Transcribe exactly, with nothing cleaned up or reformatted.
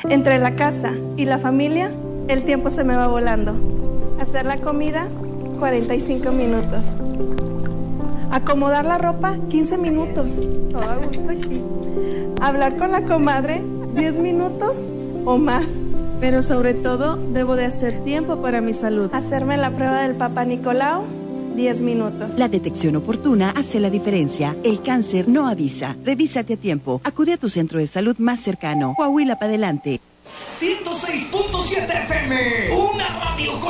Entre la casa y la familia, el tiempo se me va volando. Hacer la comida, cuarenta y cinco minutos. Acomodar la ropa, quince minutos. Todo a gusto aquí. Hablar con la comadre, diez minutos o más. Pero sobre todo, debo de hacer tiempo para mi salud. Hacerme la prueba del Papa Nicolau, diez minutos. La detección oportuna hace la diferencia. El cáncer no avisa. Revísate a tiempo. Acude a tu centro de salud más cercano. Coahuila para adelante. ciento seis punto siete F M, una radio con